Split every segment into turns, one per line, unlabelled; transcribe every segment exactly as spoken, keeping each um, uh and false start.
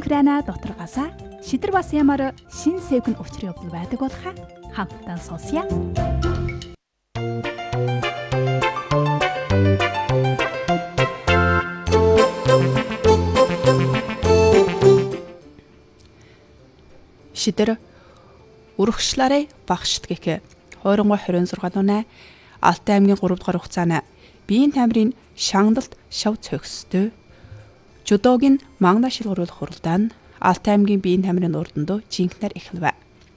Украина дотроогоосаа шидэр бас ямар шин сэвгэн учрын явдал байдаг болохаа хамтдаа сонсъя. Шидэр урагшлаараа багшд гэх тойронгой хорин зургаан унаа Алтай аймгийн гурав дахь хугацаана биеийн тамирын шагналт шав цогстой жудогийн мангана шилгууруулах хуралдаан Алтай аймгийн биеийн тамирын урданд жинхнэр эхэлв.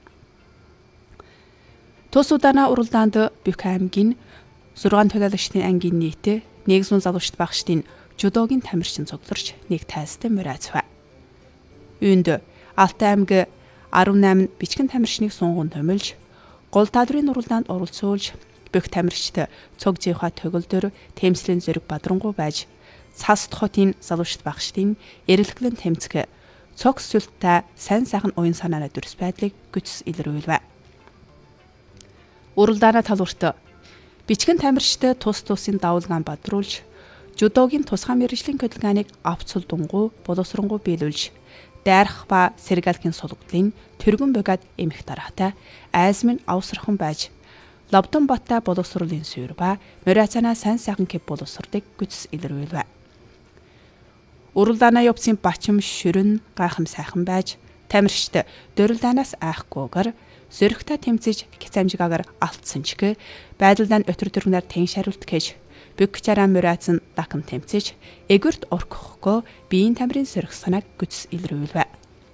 Тус удаана уралдаанд Бүх аймгийн зургаан төлөөлөгчдийн ангийн нийт нэг зуун залуучд багшдын жудогийн тамирчин цугларч нэг тайлстай мөрөөцв. Үүнд Алтай аймгийн арван найман бичгэн тамирчныг сунгуун томилж, гол тадрын уралдаанд оролцуулж, бүх тамирчид цог жийнхаа төгөлдөр тэмцлийн зэрэг бадрангуй байж, цас хотын залуучд багшдын эрэлхлэн тэмцэх цог сүлттэй сайн сайхан уян санааны дүрс байдлыг гүцс илрүүлв. Уралдааны талбарт бичгэн тамирчид тус тусын давалгаан бадруулж, жудогийн тусгай мэргэжлийн хөдөлгөөнийг авцул дунгуй боловсронгуй биелүүлж, дайрах ба сэргэлтийн сулгдлын тэргэн богад эмх дараатай айзмын авсархан байж лавдан баттай боловсруулын суурь ба моряцана сайн сайхан кеп боловсрдаг гүцс илрүүлв. Уралдаана явцын бачим шүрэн гайхам сайхан байж тамирчид дөрөлдаанаас айхгүйгээр зөрөгтэй тэмцэж гизамжигаар алдсан ч гэ байдалдан өтөр дөргнөр тэн шариулт гэж бүх чараа моряцсан дакам тэмцэж эгүрт орхохгүй биеийн тамирын сөрөх санааг гүцс илрүүлв.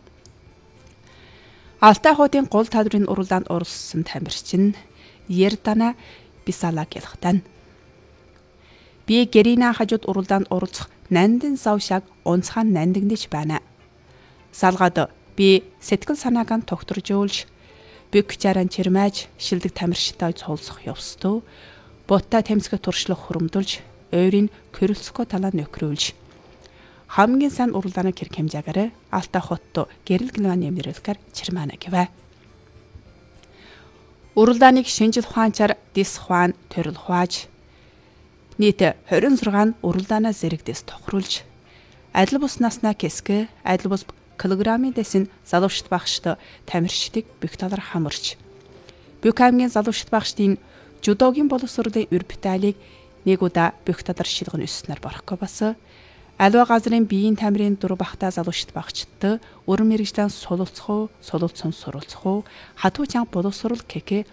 Алтай хотын гол тадрын уралдаанд оролцсон тамирчин Ердана Бисалак ялхтан. Би Гэрина хажууд уралдаанд оролцох нандин савшаг онцхан нандиндэж байна. Салгаад би сэтгэл санаагаа тогтворжуулж бүх чараа чирмэж шилдэг тамирчтай цуулсах явстуу Ботта тэмцэхэд туршлах хөрөмдөлж, ойрын körөлцгөө талаа нөхрүүлж. Хамгийн сайн уралдааны хэрэг хэмжээгээр Алтай хотто гэрэл гэлван нэмэрэлгээр чирмана гэвэ. Уралдааныг шинжил ухаанчаар дис ухаан төрөл ухааж, нийт хорин зургаан уралдаанаа зэрэгдэс тохируулж, адил бус наснаа кэсгэ, адил бус килограммын дэсин залуучд багшд тамирчдыг бүх талаар хамарч, Бүх аймгийн залуучд багшдын жудогийн боловсролын өр биталийг нэг удаа бүх тадар шилгэн өснөр барахгүй бас аливаа газрын биеийн тамирын дур бахта залуучд багчдад өрн мэрэгжлэн сулуулцах уу, сулуулцсан суралцах уу, хатуу чанга боловсрол кэкэ